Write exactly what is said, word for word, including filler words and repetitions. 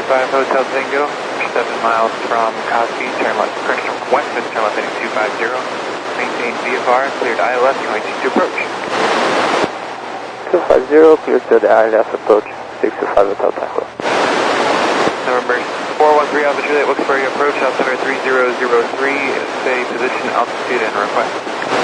five Hotel Tango, seven miles from Cosby, turn left, correction, west, and turn left heading two five zero. Maintain V F R, cleared I L S, twenty-two to approach. two five zero, clear to the I L S approach, six two five Hotel Tango. November four one three Alpha Juliet, Wilkes-Barre approach, altimeter three zero zero three, say position, altitude, and request.